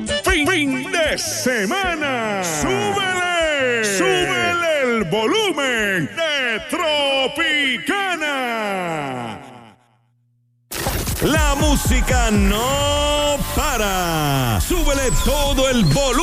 fin de semana. Súbele el volumen de Tropicana. La música no para. Súbele todo el volumen.